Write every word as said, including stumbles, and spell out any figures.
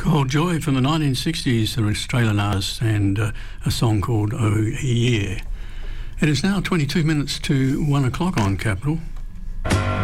called Joy from the nineteen sixties, the Australian artist, and uh, a song called Oh Yeah. It is now twenty-two minutes to one o'clock on Capital.